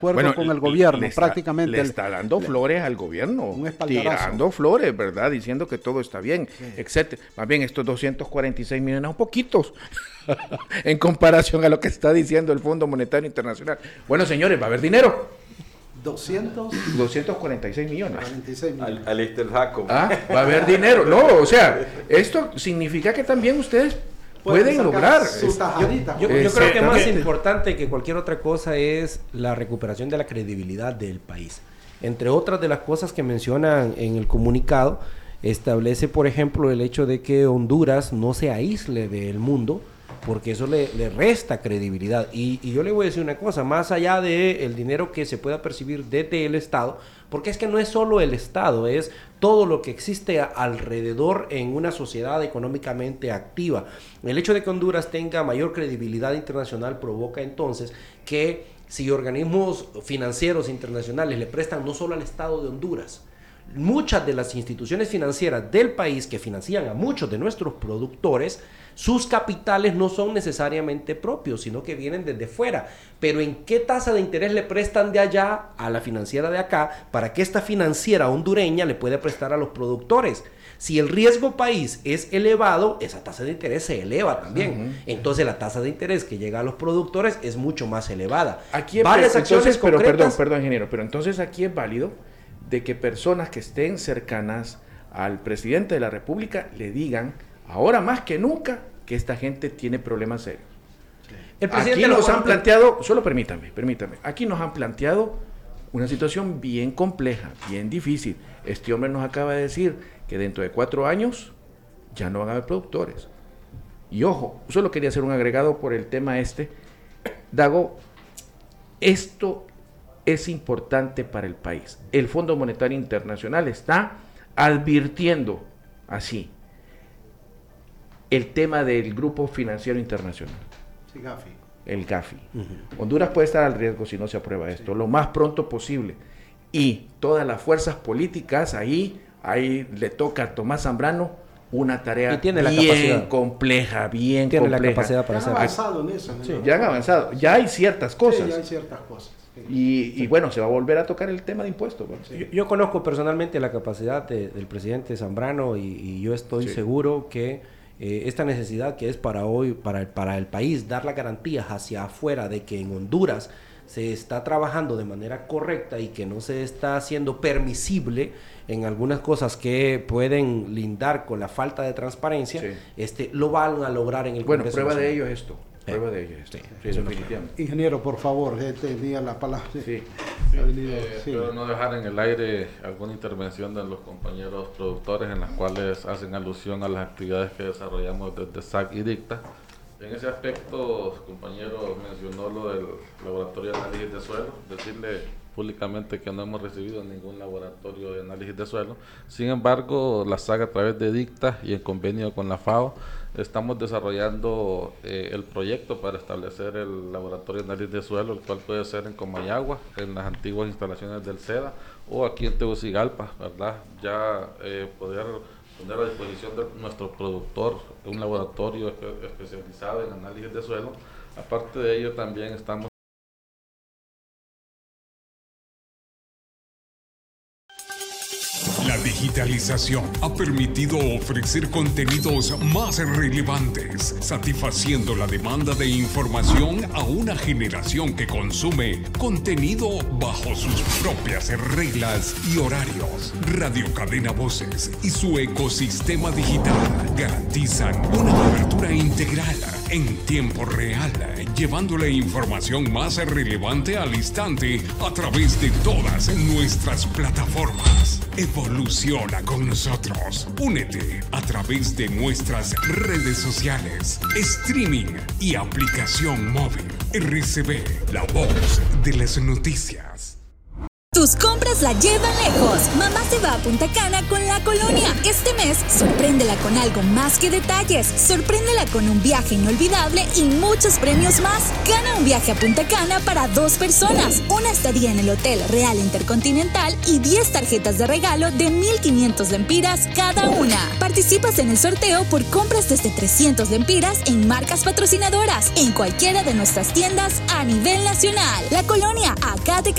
acuerdo con el gobierno, prácticamente. Le está dando flores al gobierno, un espaldarazo. Tirando flores, ¿verdad? Diciendo que todo está bien, etcétera. Más bien, estos 246 millones son poquitos en comparación a lo que está diciendo el Fondo Monetario Internacional. Bueno, señores, va a haber dinero. 246 millones. 46 millones. Alistair Jacob. Va a haber dinero. No, o sea, esto significa que también ustedes pueden lograr. Yo creo que más importante que cualquier otra cosa es la recuperación de la credibilidad del país. Entre otras de las cosas que mencionan en el comunicado, establece, por ejemplo, el hecho de que Honduras no se aísle del mundo, porque eso le resta credibilidad. Y yo le voy a decir una cosa, más allá del dinero que se pueda percibir desde el Estado, porque es que no es solo el Estado, es todo lo que existe alrededor en una sociedad económicamente activa. El hecho de que Honduras tenga mayor credibilidad internacional provoca entonces que si organismos financieros internacionales le prestan no solo al Estado de Honduras, muchas de las instituciones financieras del país que financian a muchos de nuestros productores, sus capitales no son necesariamente propios, sino que vienen desde fuera. Pero ¿en qué tasa de interés le prestan de allá a la financiera de acá para que esta financiera hondureña le pueda prestar a los productores? Si el riesgo país es elevado, esa tasa de interés se eleva también. Entonces la tasa de interés que llega a los productores es mucho más elevada. Aquí varias acciones concretas. Perdón, ingeniero, pero entonces aquí es válido de que personas que estén cercanas al presidente de la República le digan, ahora más que nunca, que esta gente tiene problemas serios. Aquí nos han planteado, solo permítame, aquí nos han planteado una situación bien compleja, bien difícil. Este hombre nos acaba de decir que dentro de 4 años ya no van a haber productores. Y ojo, solo quería hacer un agregado por el tema Dago, esto es importante para el país. El Fondo Monetario Internacional está advirtiendo así el tema del Grupo Financiero Internacional. Sí, GAFI. El GAFI. Honduras puede estar al riesgo si no se aprueba esto, lo más pronto posible. Y todas las fuerzas políticas, ahí le toca a Tomás Zambrano una tarea bien compleja, bien tiene compleja. La capacidad para hacer. Ya han avanzado en eso. Sí, ya han avanzado. Ya hay ciertas cosas. Sí, ya hay ciertas cosas. Y bueno, se va a volver a tocar el tema de impuestos. Bueno. Sí. Yo conozco personalmente la capacidad del presidente Zambrano y yo estoy seguro que esta necesidad que es para hoy, para el país, dar las garantías hacia afuera de que en Honduras se está trabajando de manera correcta y que no se está haciendo permisible en algunas cosas que pueden lindar con la falta de transparencia, lo van a lograr en el Congreso. Prueba de ello es esto. Prueba de ello es esto. Sí, definitivamente. Ingeniero, por favor, tenía la palabra. Pero no dejar en el aire alguna intervención de los compañeros productores en las cuales hacen alusión a las actividades que desarrollamos desde SAC y DICTA. En ese aspecto, compañero mencionó lo del laboratorio de análisis de suelo, decirle públicamente que no hemos recibido ningún laboratorio de análisis de suelo. Sin embargo, la SAC a través de DICTA y en convenio con la FAO, estamos desarrollando el proyecto para establecer el laboratorio de análisis de suelo, el cual puede ser en Comayagua, en las antiguas instalaciones del SEDA, o aquí en Tegucigalpa, ¿verdad? Ya poder poner a disposición de nuestro productor un laboratorio especializado en análisis de suelo. Aparte de ello, también estamos La digitalización ha permitido ofrecer contenidos más relevantes, satisfaciendo la demanda de información a una generación que consume contenido bajo sus propias reglas y horarios. Radio Cadena Voces y su ecosistema digital garantizan una cobertura integral en tiempo real, llevando la información más relevante al instante a través de todas nuestras plataformas. Evoluciona con nosotros. Únete a través de nuestras redes sociales, streaming y aplicación móvil. RCB, la voz de las noticias. Tus compras la llevan lejos. Mamá se va a Punta Cana con La Colonia. Este mes, sorpréndela con algo más que detalles. Sorpréndela con un viaje inolvidable y muchos premios más. Gana un viaje a Punta Cana para 2 personas, una estadía en el Hotel Real Intercontinental y 10 tarjetas de regalo de 1,500 lempiras cada una. Participas en el sorteo por compras desde 300 lempiras en marcas patrocinadoras en cualquiera de nuestras tiendas a nivel nacional. La Colonia, acá te